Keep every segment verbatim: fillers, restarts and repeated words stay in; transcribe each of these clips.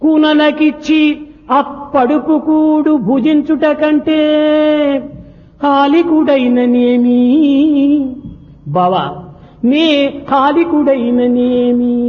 కూనలకిచ్చి అప్పడుపు కూడు భుజించుట కంటే హాలికుడైననేమి బావా నే హాలికుడైననేమి.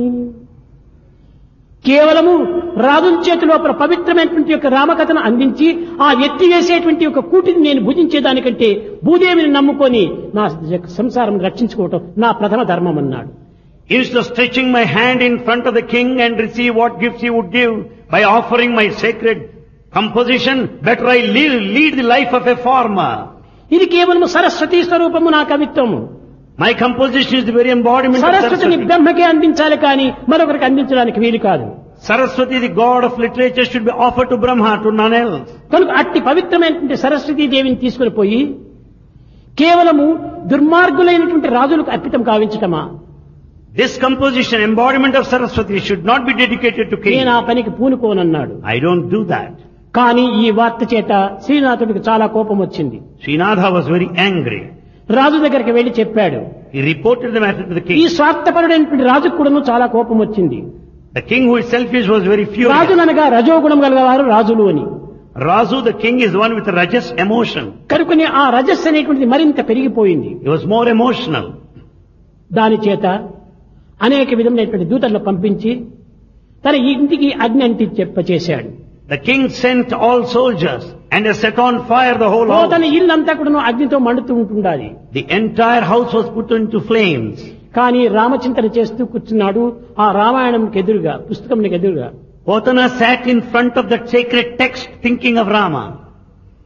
కేవలము రాజుల చేతిలో పవిత్రమైనటువంటి యొక్క రామకథను అందించి ఆ ఎత్తి వేసేటువంటి యొక్క కూటిని నేను భుజించేదానికంటే భూదేవిని నమ్ముకొని నా సంసారం రక్షించుకోవటం నా ప్రథమ ధర్మం అన్నాడు. Instead of stretching my hand in front of the king and receive what gifts he would give by offering my sacred composition, better I live, lead the life of a farmer. ఇది కేవలం సరస్వతీ స్వరూపము నా కవిత్వము. My composition is the very embodiment of సరస్వతిని Saraswati. బ్రహ్మకే అందించాలి కానీ మరొకరికి అందించడానికి వీలు కాదు. Saraswati, the god of literature, should be offered to Brahma, to none else. కనుక అట్టి పవిత్రమైనటువంటి సరస్వతీ దేవిని తీసుకుని పోయి కేవలము దుర్మార్గులైనటువంటి రాజులకు అర్పితం కావించటమా? This composition, embodiment of Saraswati, should not be dedicated to నేను king. ఆ పనికి పూనుకోనన్నాడు. I don't do that. కానీ ఈ వార్త చేత శ్రీనాథుడికి చాలా కోపం వచ్చింది. Srinatha was very angry. రాజు దగ్గరికి వెళ్లి చెప్పాడు. He reported the matter to the ఈ king. స్వార్థపరుడైనటువంటి రాజుకు కూడాను చాలా కోపం వచ్చింది. The king, who is selfish, was very furious. రాజుననగా రజోగుణం గలవారు రాజులు అని. Razu, the king, is the one with a rajas emotion. కనుకనే ఆ రజస్సు అనేటువంటిది మరింత పెరిగిపోయింది. He was more emotional. దాని చేత అనేక విధమైనటువంటి దూతలను పంపించి తన ఇంటికి అగ్ని అంటి చెప్ప చేశాడు. The king sent all soldiers and they set on fire the whole house. తన ఇల్లంతా కూడా అగ్నితో మండుతూ ఉంటుండాలి. The entire house was put into flames. కానీ రామచింతన చేస్తూ కూర్చున్నాడు ఆ రామాయణంకి ఎదురుగా, పుస్తకంకి ఎదురుగా. Potana sat in front of that sacred text thinking of Rama.